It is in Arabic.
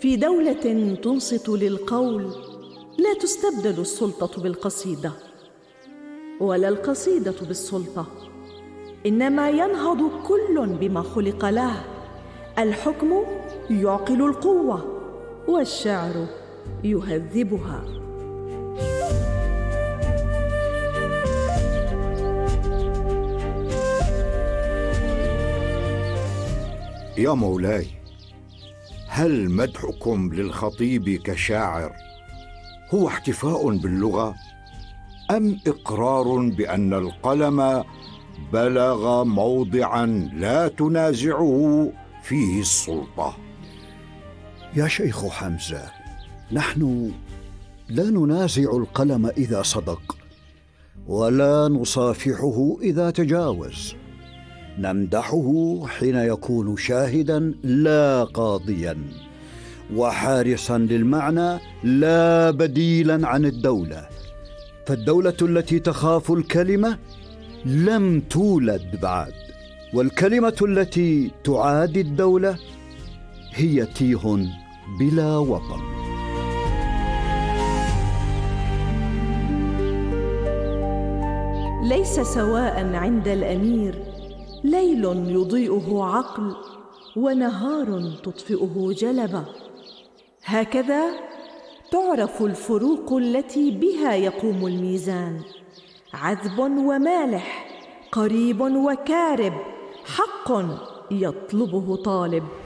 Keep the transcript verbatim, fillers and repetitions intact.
في دولة تنصت للقول لا تستبدل السلطة بالقصيدة ولا القصيدة بالسلطة، إنما ينهض كل بما خلق له. الحكم يعقل القوة والشعر يهذبها. يا مولاي، هل مدحكم للخطيب كشاعر هو احتفاء باللغة أم إقرار بأن القلم بلغ موضعا لا تنازعه فيه السلطة؟ يا شيخ حمزة، نحن لا ننازع القلم إذا صدق، ولا نصافحه إذا تجاوز. نمدحه حين يكون شاهدا لا قاضيا، وحارسا للمعنى لا بديلا عن الدولة. فالدولة التي تخاف الكلمة لم تولد بعد، والكلمة التي تعادي الدولة هي تيه بلا وطن. ليس سواء عند الأمير ليل يضيئه عقل ونهار تطفئه جلبة. هكذا تعرف الفروق التي بها يقوم الميزان: عذب ومالح، قريب وكارب، حق يطلبه طالب.